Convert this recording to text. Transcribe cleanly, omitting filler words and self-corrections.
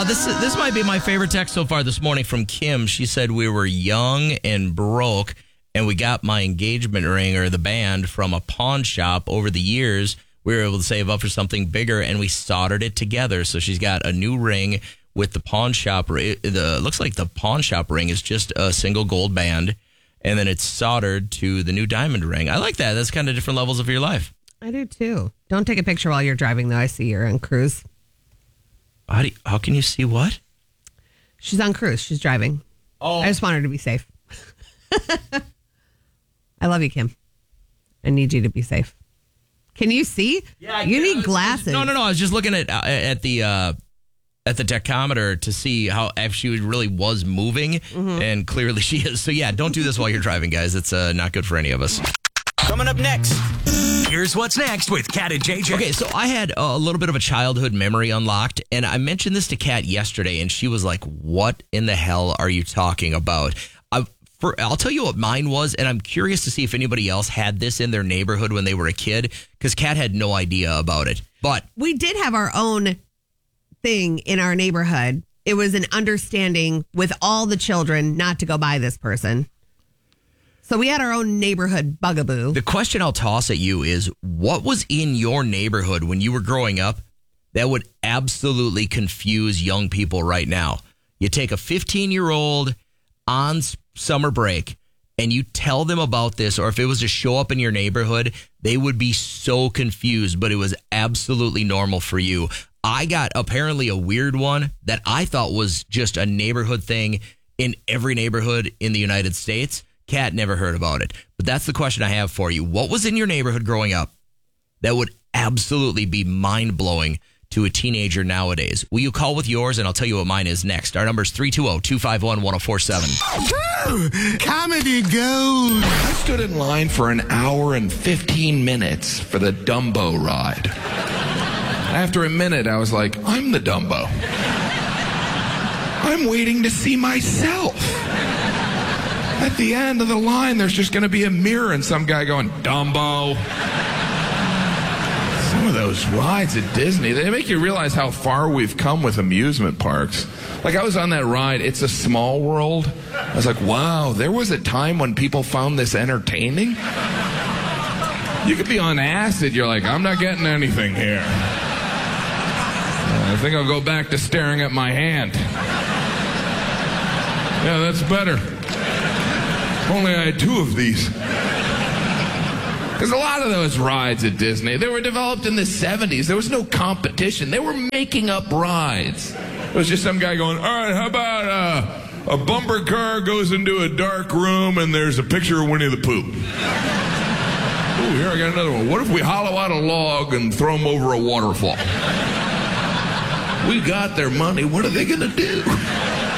This might be my favorite text so far this morning from Kim. She said we were young and broke, and we got my engagement ring or the band from a pawn shop. Over the years, we were able to save up for something bigger, and we soldered it together. So she's got a new ring with the pawn shop. Looks like the pawn shop ring is just a single gold band, and then it's soldered to the new diamond ring. I like that. That's kind of different levels of your life. I do too. Don't take a picture while you're driving, though. I see you're on cruise. How can you see what? She's on cruise. She's driving. Oh. I just want her to be safe. I love you, Kim. I need you to be safe. Can you see? Yeah, you need glasses. No. I was just looking at the tachometer to see how if she really was moving, and clearly she is. So yeah, don't do this while you're driving, guys. It's not good for any of us. Coming up next, here's what's next with Kat and JJ. Okay, so I had a little bit of a childhood memory unlocked, and I mentioned this to Kat yesterday, and she was like, "What in the hell are you talking about?" I'll tell you what mine was, and I'm curious to see if anybody else had this in their neighborhood when they were a kid, because Kat had no idea about it. But we did have our own thing in our neighborhood. It was an understanding with all the children not to go by this person. So we had our own neighborhood bugaboo. The question I'll toss at you is, what was in your neighborhood when you were growing up that would absolutely confuse young people right now? You take a 15-year-old on summer break and you tell them about this, or if it was to show up in your neighborhood, they would be so confused, but it was absolutely normal for you. I got apparently a weird one that I thought was just a neighborhood thing in every neighborhood in the United States. Kat never heard about it. But that's the question I have for you. What was in your neighborhood growing up that would absolutely be mind-blowing to a teenager nowadays? Will you call with yours, and I'll tell you what mine is next. Our number is 320-251-1047. Comedy Gold. I stood in line for an hour and 15 minutes for the Dumbo ride. After a minute, I was like, I'm the Dumbo. I'm waiting to see myself. At the end of the line, there's just going to be a mirror and some guy going, Dumbo. Some of those rides at Disney, they make you realize how far we've come with amusement parks. Like, I was on that ride, It's a Small World. I was like, wow, there was a time when people found this entertaining? You could be on acid, you're like, I'm not getting anything here. I think I'll go back to staring at my hand. Yeah, that's better. If only I had two of these. Because a lot of those rides at Disney, they were developed in the 70s. There was no competition. They were making up rides. It was just some guy going, all right, how about a bumper car goes into a dark room and there's a picture of Winnie the Pooh. Ooh, here I got another one. What if we hollow out a log and throw them over a waterfall? We got their money. What are they going to do?